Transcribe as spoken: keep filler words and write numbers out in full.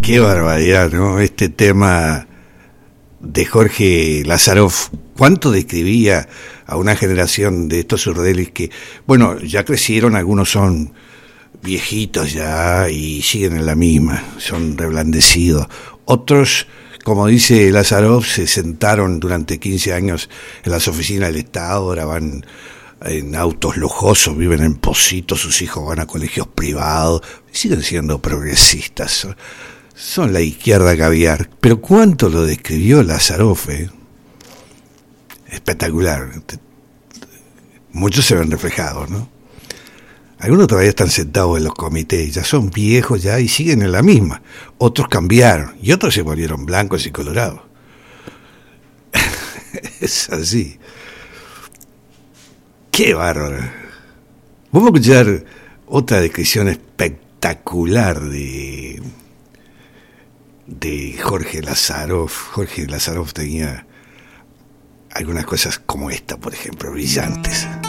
Qué barbaridad, ¿no? Este tema de Jorge Lázaroff, cuánto describía a una generación de estos urdeles que, bueno, ya crecieron, algunos son viejitos ya y siguen en la misma, son reblandecidos. Otros, como dice Lázaroff, se sentaron durante quince años en las oficinas del Estado, ahora van en autos lujosos, viven en Positos, sus hijos van a colegios privados, siguen siendo progresistas. Son la izquierda caviar. Pero cuánto lo describió Lázaroff, ¿eh? Espectacular. Muchos se ven reflejados, ¿no? Algunos todavía están sentados en los comités, ya son viejos ya y siguen en la misma. Otros cambiaron y otros se volvieron blancos y colorados. Es así. Qué bárbaro. Vamos a escuchar otra descripción espectacular de de Jorge Lázaroff. Jorge Lázaroff tenía algunas cosas como esta, por ejemplo, brillantes.